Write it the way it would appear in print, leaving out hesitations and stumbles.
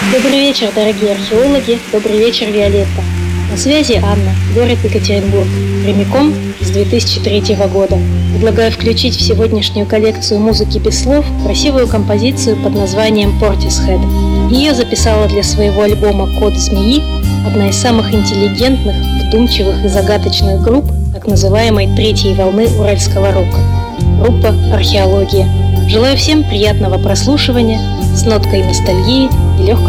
Добрый вечер, дорогие археологи, добрый вечер, Виолетта. На связи Анна, город Екатеринбург, прямиком с 2003 года. Предлагаю включить в сегодняшнюю коллекцию музыки без слов красивую композицию под названием «Portishead». Ее записала для своего альбома «Код змеи» одна из самых интеллигентных, вдумчивых и загадочных групп так называемой третьей волны уральского рока. Группа «Археология». Желаю всем приятного прослушивания с ноткой ностальгии и легкого